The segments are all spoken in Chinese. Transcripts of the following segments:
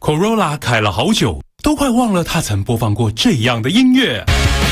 Corolla 开了好久，都快忘了他曾播放过这样的音乐。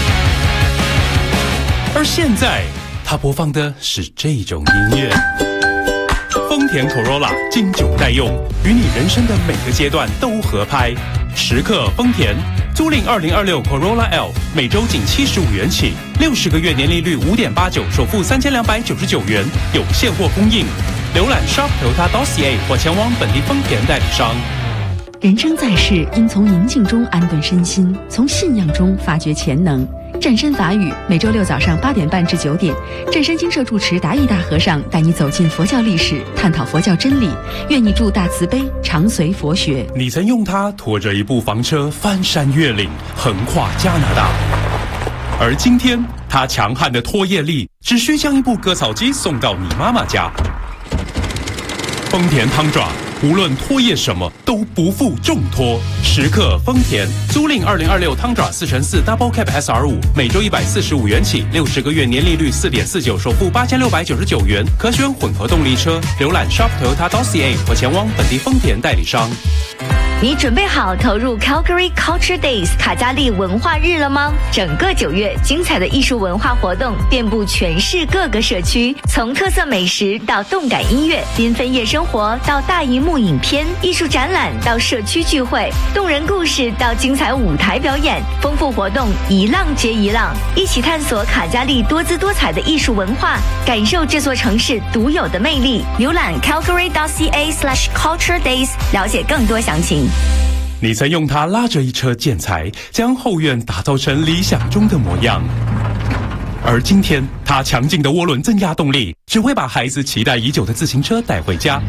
而现在，他播放的是这种音乐。丰田 Corolla 经久耐用，与你人生的每个阶段都合拍。时刻丰田，租赁2026 Corolla L， 每周仅75元起，60个月年利率5.89%，首付3299元，有现货供应。浏览 Shop Toyota.ca 或前往本地丰田代理商。 人生在世，应从宁静中安顿身心，从信仰中发掘潜能。湛山法语每周六早上8点半至9点，湛山精舍住持达义大和尚带你走进佛教历史，探讨佛教真理。愿你助大慈悲，常随佛学。 你曾用它拖着一部房车翻山越岭，横跨加拿大。而今天，它强悍的拖曳力，只需将一部割草机送到你妈妈家。丰田汤爪，无论拖曳什么都不负重托。时刻丰田，租赁2026汤爪4x4 Double Cab SR5，每周145元起，60个月年利率4.49%，首付8699元，可选混合动力车。浏览 Shop Toyota.ca 或前往本地丰田代理商。 你准备好投入 Calgary Culture Days 卡加利文化日了吗？整个9月，精彩的艺术文化活动遍布全市各个社区，从特色美食到动感音乐，缤纷夜生活到大荧幕影片，艺术展览到社区聚会，动人故事到精彩舞台表演，丰富活动一浪接一浪，一起探索卡加利多姿多彩的艺术文化，感受这座城市独有的魅力。浏览 calgary.ca/culture days 了解更多详情。 你曾用它拉着一车建材，将后院打造成理想中的模样。而今天，它强劲的涡轮增压动力，只会把孩子期待已久的自行车带回家。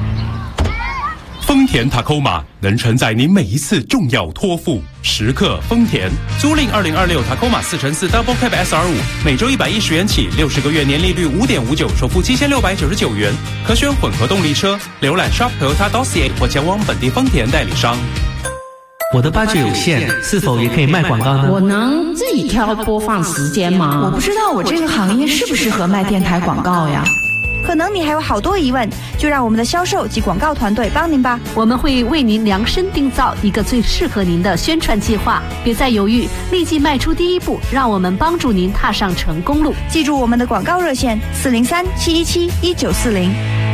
丰田 Tacoma 能承载你每一次重要托付。时刻丰田，租赁2026 Tacoma 4x4 Double Cab SR5，每周110元起，60个月年利率5.59%，首付7699元，可选混合动力车。浏览 Shop Toyota.ca 或前往本地丰田代理商。 我的budget有限，是否也可以卖广告呢？ 我能自己挑播放时间吗？ 我不知道我这个行业适不适合卖电台广告呀。 可能你还有好多疑问，就让我们的销售及广告团队帮您吧。 我们会为您量身定造一个最适合您的宣传计划，别再犹豫，立即迈出第一步，让我们帮助您踏上成功路。 记住我们的广告热线403-717-1940。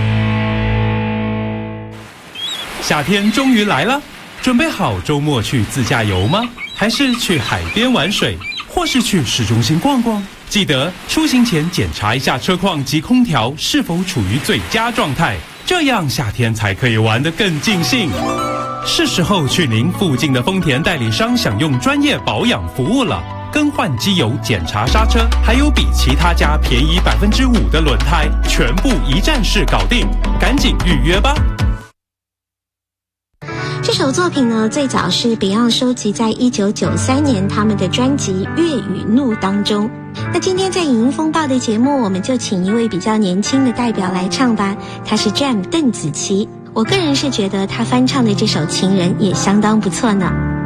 夏天终于来了，准备好周末去自驾游吗？还是去海边玩水，或是去市中心逛逛？记得出行前检查一下车况及空调是否处于最佳状态，这样夏天才可以玩得更尽兴。是时候去您附近的丰田代理商享用专业保养服务了，更换机油、检查刹车，还有比其他家便宜5%的轮胎，全部一站式搞定，赶紧预约吧。 这首作品呢，最早是 Beyond 收集在1993年他们的专辑《悦与怒》当中。那今天在影音风暴的节目，我们就请一位比较年轻的代表来唱吧，他是 Jam 邓紫棋。我个人是觉得他翻唱的这首《情人》也相当不错呢。